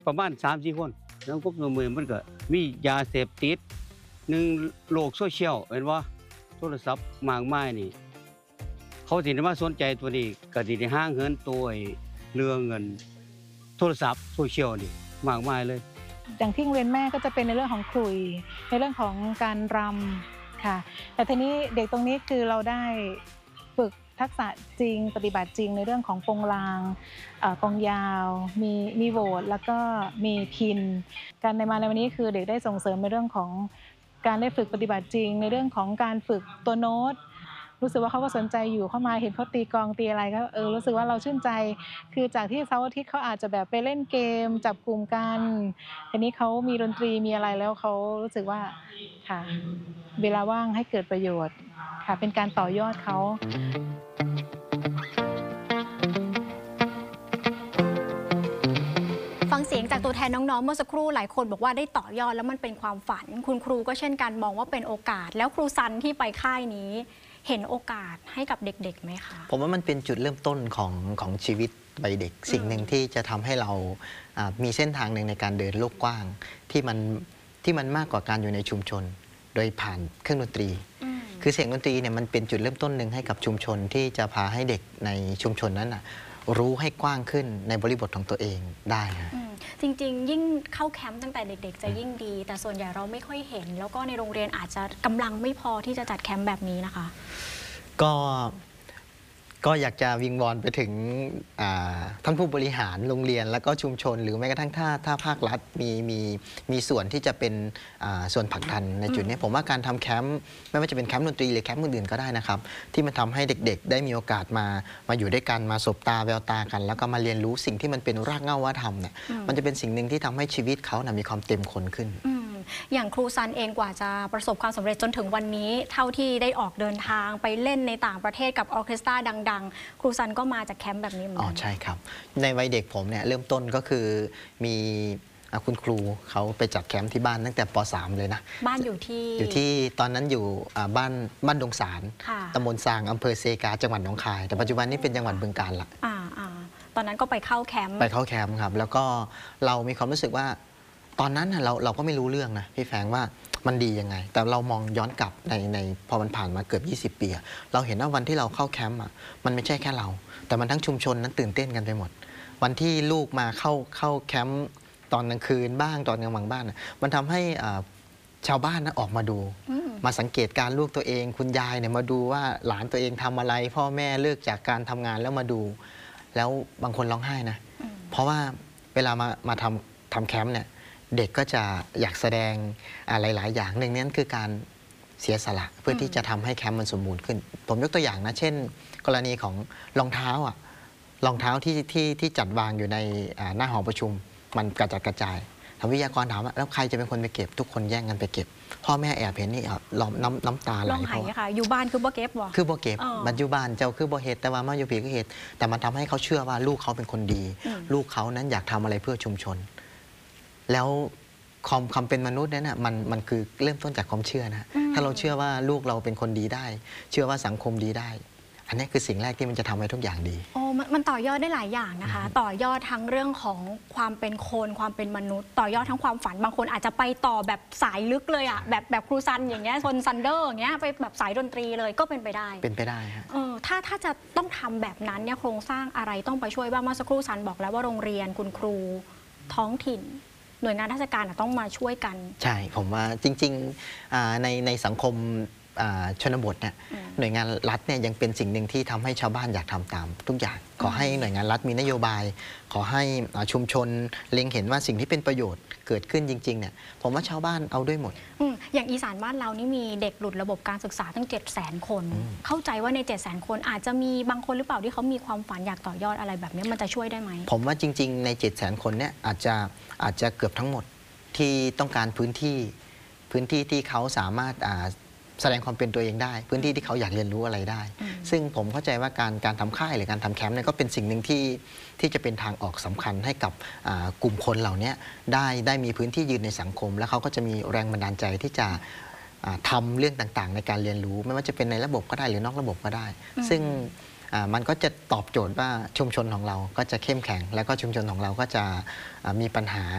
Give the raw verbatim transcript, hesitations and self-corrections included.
ประมาณสามสี่คนสังคมในเมืองมันก็มียาเสพติดหนึ่งโลกโซเชียลเห็นว่าโทรศัพท์มากมายนี่เขาสิได้มาสนใจตัวนี้ก็สิได้ห่างเหินตัวเรื่องเงินโทรศัพท์โซเชียลนี่มากมายเลยอย่างที่โรงเรียนแม่ก็จะเป็นในเรื่องของขลุ่ยในเรื่องของการรำค่ะแต่ทีนี้เด็กตรงนี้คือเราได้ฝึกทักษะจริงปฏิบัติจริงในเรื่องของโปงลางกองยาวมีมีโหวตแล้วก็มีพินการในมาในวันนี้คือเด็กได้ส่งเสริมในเรื่องของการได้ฝึกปฏิบัติจริงในเรื่องของการฝึกตัวโน้ตรู้สึกว่าเขาก็สนใจอยู่เข้ามาเห็นเขาตีกลองตีอะไรก็เออรู้สึกว่าเราชื่นใจคือจากที่เสาร์อาทิตย์เขาอาจจะแบบไปเล่นเกมจับกลุ่มกันทีนี้เขามีดนตรีมีอะไรแล้วเขารู้สึกว่าค่ะเวลาว่างให้เกิดประโยชน์ค่ะเป็นการต่อยอดเขาฟังเสียงจากตัวแทนน้องๆเมื่อสักครู่หลายคนบอกว่าได้ต่อยอดแล้วมันเป็นความฝันคุณครูก็เช่นกันมองว่าเป็นโอกาสแล้วครูซันที่ไปค่ายนี้เห็นโอกาสให้กับเด็กๆไหมคะผมว่ามันเป็นจุดเริ่มต้นของของชีวิตใบเด็กสิ่งหนึ่งที่จะทำให้เรามีเส้นทางหนึ่งในการเดินโลกกว้างที่มันที่มันมากกว่าการอยู่ในชุมชนโดยผ่านเครื่องดนตรีคือเสียงดนตรีเนี่ยมันเป็นจุดเริ่มต้นหนึ่งให้กับชุมชนที่จะพาให้เด็กในชุมชนนั้นนะรู้ให้กว้างขึ้นในบริบทของตัวเองได้นะจริงๆยิ่งเข้าแคมป์ตั้งแต่เด็กๆจะยิ่งดีแต่ส่วนใหญ่เราไม่ค่อยเห็นแล้วก็ในโรงเรียนอาจจะกำลังไม่พอที่จะจัดแคมป์แบบนี้นะคะก็ก็อยากจะวิงวอนไปถึงท่านผู้บริหารโรงเรียนแล้วก็ชุมชนหรือแม้กระทั่งถ้าถ้าภาครัฐมีมีมีส่วนที่จะเป็นส่วนผลักดันในจุดนี้ผมว่าการทำแคมป์ไม่ว่าจะเป็นแคมป์ดนตรีหรือแคมป์อื่นๆก็ได้นะครับที่มันทำให้เด็กๆได้มีโอกาสมามาอยู่ด้วยกันมาสบตาแววตากันแล้วก็มาเรียนรู้สิ่งที่มันเป็นรากเหง้าวัฒนธรรมเนี่ยมันจะเป็นสิ่งหนึ่งที่ทำให้ชีวิตเขานะมีความเต็มคนขึ้นอย่างครูซันเองกว่าจะประสบความสำเร็จจนถึงวันนี้เท่าที่ได้ออกเดินทางไปเล่นในต่างประเทศกับออร์เคสตราดังๆครูซันก็มาจากแคมป์แบบนี้เหมือนกันอ๋อใช่ครับในวัยเด็กผมเนี่ยเริ่มต้นก็คือมีคุณครูเขาไปจัดแคมป์ที่บ้านตั้งแต่ป .สาม เลยนะบ้านอยู่ที่อยู่ที่ตอนนั้นอยู่บ้านบ้านดงสารตำบลซางอำเภอเซกาจังหวัดหนองคายแต่ปัจจุบันนี้เป็นจังหวัดบึงกาฬละตอนนั้นก็ไปเข้าแคมป์ไปเข้าแคมป์ครับแล้วก็เรามีความรู้สึกว่าตอนนั้นเราเราก็ไม่รู้เรื่องนะพี่แฟงว่ามันดียังไงแต่เรามองย้อนกลับในในพอมันผ่านมาเกือบยี่สิบปีเราเห็นว่าวันที่เราเข้าแคมป์อ่ะมันไม่ใช่แค่เราแต่มันทั้งชุมชนนั้นตื่นเต้นกันไปหมดวันที่ลูกมาเข้าเข้าแคมป์ตอนกลางคืนบ้างตอนกลางวันบ้านมันทำให้ชาวบ้านนะออกมาดูมาสังเกตการลูกตัวเองคุณยายเนี่ยมาดูว่าหลานตัวเองทำอะไรพ่อแม่เลิกจากการทำงานแล้วมาดูแล้วบางคนร้องไห้นะเพราะว่าเวลามามาทำทำแคมป์เนี่ยเด็กก็จะอยากแสดงอะไรหลายอย่างหนึ่งนั้นคือการเสียสละเพื่อที่จะทำให้แคมป์มันสมบูรณ์ขึ้นผมยกตัวอย่างนะเช่นกรณีของรองเท้าอ่ะรองเท้าที่ที่ที่จัดวางอยู่ในหน้าหอประชุมมันกระจัดกระจายทางวิทยากรถามว่าแล้วใครจะเป็นคนไปเก็บทุกคนแย่งกันไปเก็บพ่อแม่แอบเห็นนี่ล้อมน้ำน้ำตาไหลเพราะค่ะอยู่บ้านคือบ่เก็บวะคือบ่เก็บปัจจุบันเจ้าคือบ่เหตุแต่ว่ามาอยู่ผีก็เหตุแต่มันทำให้เขาเชื่อว่าลูกเขาเป็นคนดีลูกเขานั้นอยากทำอะไรเพื่อชุมชนแล้วความความเป็นมนุษย์นั้นน่ะมันมันคือเริ่มต้นจากความเชื่อนะถ้าเราเชื่อว่าลูกเราเป็นคนดีได้เชื่อว่าสังคมดีได้อันนี้คือสิ่งแรกที่มันจะทำให้ทุกอย่างดีโอ้มันต่อยอดได้หลายอย่างนะคะต่อยอดทั้งเรื่องของความเป็นคนความเป็นมนุษย์ต่อยอดทั้งความฝันบางคนอาจจะไปต่อแบบสายลึกเลยอ่ะแบบแบบครูซันอย่างเงี้ยซนซันเดอร์อย่างเงี้ยไปแบบสายดนตรีเลยก็เป็นไปได้เป็นไปได้ครับเออถ้าถ้าจะต้องทำแบบนั้นเนี่ยโครงสร้างอะไรต้องไปช่วยบ้างเมื่อสักครู่ซันบอกแล้วว่าโรงเรียนคุณครูท้องถิ่นหน่วยงานราชการต้องมาช่วยกันใช่ผมว่าจริงๆในในสังคมชนบทเนี่ยหน่วยงานรัฐเนี่ยยังเป็นสิ่งหนึ่งที่ทำให้ชาวบ้านอยากทำตามทุกอย่างขอให้หน่วยงานรัฐมีนโยบายขอให้ชุมชนเล็งเห็นว่าสิ่งที่เป็นประโยชน์เกิดขึ้นจริงๆเนี่ยผมว่าชาวบ้านเอาด้วยหมดอย่างอีสานบ้านเรานี่มีเด็กหลุดระบบการศึกษาตั้งเจ็ดแสนคนเข้าใจว่าในเจ็ดแสนคนอาจจะมีบางคนหรือเปล่าที่เขามีความฝันอยากต่อยอดอะไรแบบนี้มันจะช่วยได้ไหมผมว่าจริงๆในเจ็ดแสนคนเนี่ยอาจจะอาจจะเกือบทั้งหมดที่ต้องการพื้นที่พื้นที่ที่เขาสามารถแสดงความเป็นตัวเองได้พื้นที่ที่เขาอยากเรียนรู้อะไรได้ซึ่งผมเข้าใจว่าการการทำค่ายหรือการทำแคมป์เนี่ยก็เป็นสิ่งหนึ่งที่ที่จะเป็นทางออกสำคัญให้กับกลุ่มคนเหล่านี้ได้ได้มีพื้นที่ยืนในสังคมแล้วเขาก็จะมีแรงบันดาลใจที่จะทำเรื่องต่างๆในการเรียนรู้ไม่ว่าจะเป็นในระบบก็ได้หรือนอกระบบก็ได้ซึ่งอ่ามันก็จะตอบโจทย์ว่าชุมชนของเราก็จะเข้มแข็ง แล้วก็ชุมชนของเราก็จะอ่ามีปัญหา